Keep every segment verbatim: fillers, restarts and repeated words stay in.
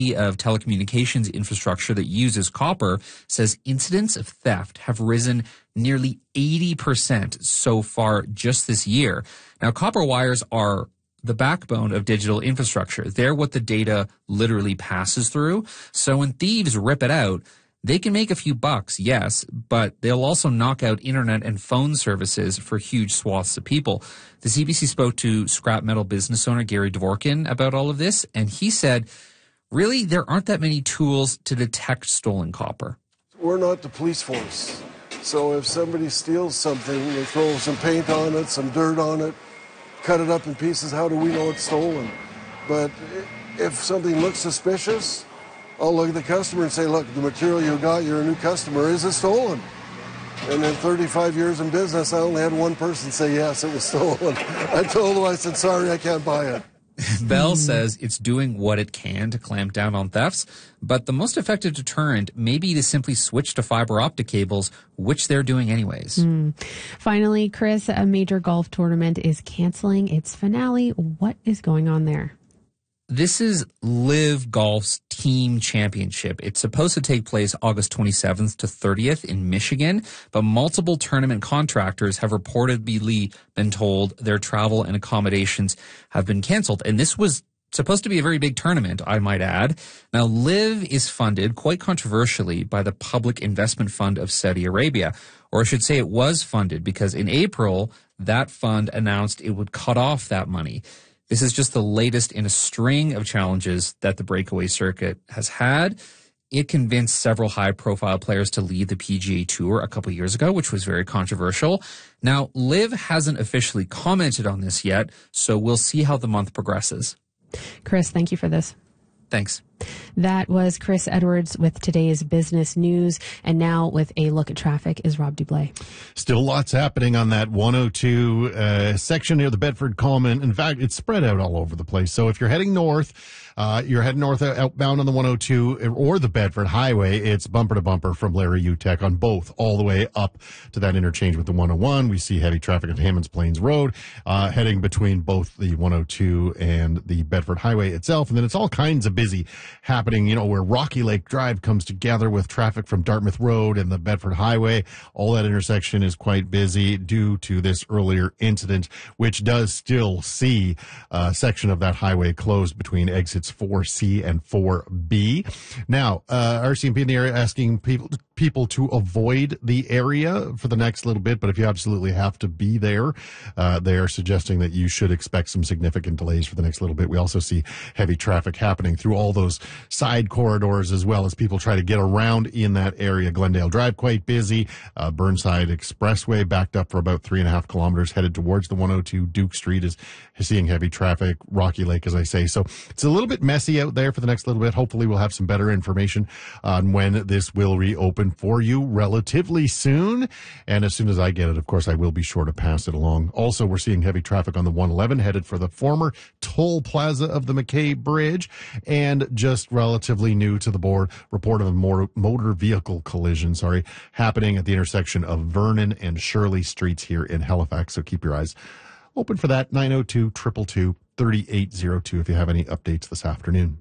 of telecommunications infrastructure that uses copper says incidents of theft have risen nearly eighty percent so far just this year. Now, copper wires are the backbone of digital infrastructure. They're what the data literally passes through. So when thieves rip it out, they can make a few bucks, yes, but they'll also knock out internet and phone services for huge swaths of people. The C B C spoke to scrap metal business owner Gary Dvorkin about all of this, and he said, really, there aren't that many tools to detect stolen copper. We're not the police force. So if somebody steals something, they throw some paint on it, some dirt on it, cut it up in pieces, how do we know it's stolen? But if something looks suspicious, I'll look at the customer and say, look, the material you got, you're a new customer, is it stolen? And in thirty-five years in business, I only had one person say, yes, it was stolen. I told him, I said, sorry, I can't buy it. Bell says it's doing what it can to clamp down on thefts, but the most effective deterrent may be to simply switch to fiber optic cables, which they're doing anyways. Mm. Finally, Chris, a major golf tournament is canceling its finale. What is going on there? This is Live Golf's team championship. It's supposed to take place August twenty-seventh to thirtieth in Michigan, but multiple tournament contractors have reportedly been told their travel and accommodations have been canceled. And this was supposed to be a very big tournament, I might add. Now, Live is funded, quite controversially, by the Public Investment Fund of Saudi Arabia. Or I should say it was funded, because in April, that fund announced it would cut off that money. This is just the latest in a string of challenges that the breakaway circuit has had. It convinced several high-profile players to leave the P G A Tour a couple years ago, which was very controversial. Now, Liv hasn't officially commented on this yet, so we'll see how the month progresses. Chris, thank you for this. Thanks. That was Chris Edwards with today's business news. And now with a look at traffic is Rob Dublé. Still lots happening on that one oh two uh, section near the Bedford Common. In fact, it's spread out all over the place. So if you're heading north, uh, you're heading north outbound on the one oh two or the Bedford Highway, it's bumper to bumper from Larry Utech on both, all the way up to that interchange with the one oh one. We see heavy traffic at Hammonds Plains Road, uh, heading between both the one oh two and the Bedford Highway itself. And then it's all kinds of busy happening, you know, where Rocky Lake Drive comes together with traffic from Dartmouth Road and the Bedford Highway. All that intersection is quite busy due to this earlier incident, which does still see a section of that highway closed between exits four C and four B. Now, uh, R C M P in the area asking people people to avoid the area for the next little bit, but if you absolutely have to be there, uh, they are suggesting that you should expect some significant delays for the next little bit. We also see heavy traffic happening through all those side corridors as well as people try to get around in that area. Glendale Drive quite busy. Uh, Burnside Expressway backed up for about three and a half kilometers headed towards the one oh two. Duke Street is seeing heavy traffic. Rocky Lake, as I say. So it's a little bit messy out there for the next little bit. Hopefully we'll have some better information on when this will reopen for you relatively soon. And as soon as I get it, of course, I will be sure to pass it along. Also, we're seeing heavy traffic on the one eleven headed for the former toll plaza of the McKay Bridge. And just relatively new to the board, report of a motor, motor vehicle collision, sorry, happening at the intersection of Vernon and Shirley Streets here in Halifax. So keep your eyes open for that. nine oh two, two two two, three eight oh two if you have any updates this afternoon.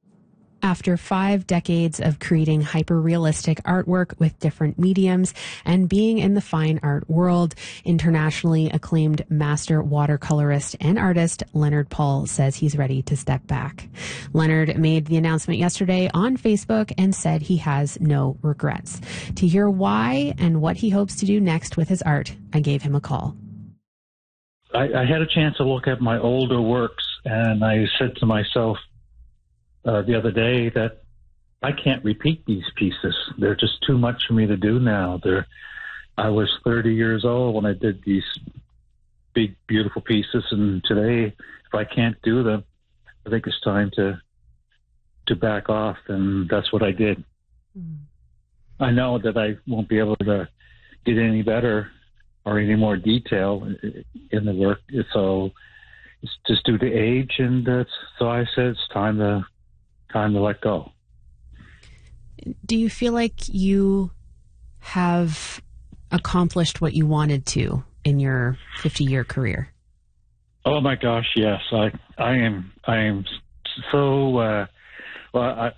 After five decades of creating hyper-realistic artwork with different mediums and being in the fine art world, internationally acclaimed master watercolorist and artist Leonard Paul says he's ready to step back. Leonard made the announcement yesterday on Facebook and said he has no regrets. To hear why and what he hopes to do next with his art, I gave him a call. I, I had a chance to look at my older works, and I said to myself, Uh, the other day that I can't repeat these pieces. They're just too much for me to do now. They're, I was thirty years old when I did these big, beautiful pieces, and today, if I can't do them, I think it's time to to back off, and that's what I did. Mm. I know that I won't be able to get any better or any more detail in the work, so it's just due to age, and uh, so I said it's time to time to let go. Do you feel like you have accomplished what you wanted to in your fifty-year career? Oh my gosh, yes. I I am I am so uh, well. I,